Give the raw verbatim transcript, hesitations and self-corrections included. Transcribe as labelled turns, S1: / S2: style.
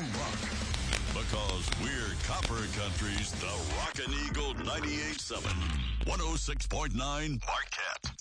S1: rock. Because we're Copper Country's The Rockin' Eagle ninety-eight point seven, one oh six point nine Marquette.